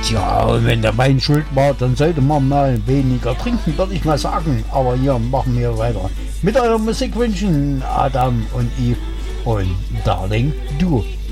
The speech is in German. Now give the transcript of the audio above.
Tja, und wenn der Wein schuld war, dann sollte man mal weniger trinken, würde ich mal sagen. Aber hier machen wir weiter mit euren Musikwünschen, Adam und Eve und Darling, du.